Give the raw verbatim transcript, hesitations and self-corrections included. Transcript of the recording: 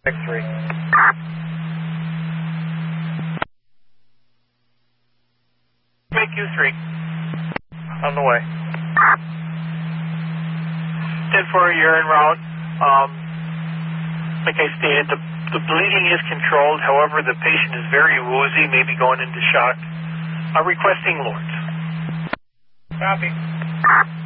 X-ray. Make you three. On the way. ten for a urine route. Um, like I stated, the, the bleeding is controlled. However, the patient is very woozy, maybe going into shock. I'm requesting Lords. Copy.